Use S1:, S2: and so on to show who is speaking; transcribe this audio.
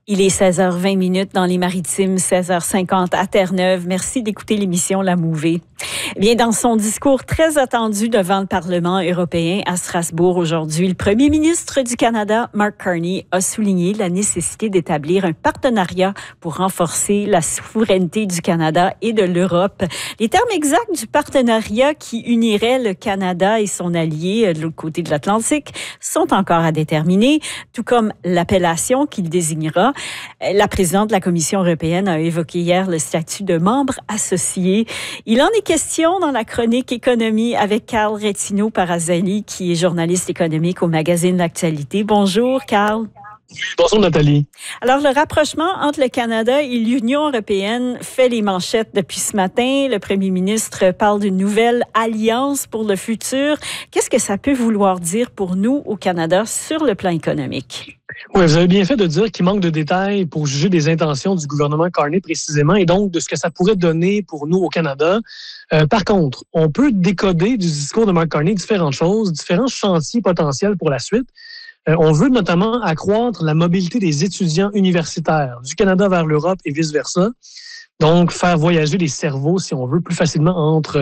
S1: Il est 16h20 dans les Maritimes, 16h50 à Terre-Neuve. Merci d'écouter l'émission La Mouvée. Bien, dans son discours très attendu devant le Parlement européen à Strasbourg aujourd'hui, le premier ministre du Canada, Mark Carney, a souligné la nécessité d'établir un partenariat pour renforcer la souveraineté du Canada et de l'Europe. Les termes exacts du partenariat qui unirait le Canada et son allié de l'autre côté de l'Atlantique sont encore à déterminer, tout comme l'appellation qu'il désignera. La présidente de la Commission européenne a évoqué hier le statut de membre associé. Il en est question dans la chronique économie avec Carl Rettino-Parazzani, qui est journaliste économique au magazine L'Actualité. Bonjour, Carl.
S2: Bonjour, Nathalie.
S1: Alors, le rapprochement entre le Canada et l'Union européenne fait les manchettes depuis ce matin. Le premier ministre parle d'une nouvelle alliance pour le futur. Qu'est-ce que ça peut vouloir dire pour nous au Canada sur le plan économique?
S2: Oui, vous avez bien fait de dire qu'il manque de détails pour juger des intentions du gouvernement Carney précisément et donc de ce que ça pourrait donner pour nous au Canada. Par contre, on peut décoder du discours de Mark Carney différentes choses, différents chantiers potentiels pour la suite. On veut notamment accroître la mobilité des étudiants universitaires du Canada vers l'Europe et vice-versa. Donc, faire voyager les cerveaux, si on veut, plus facilement entre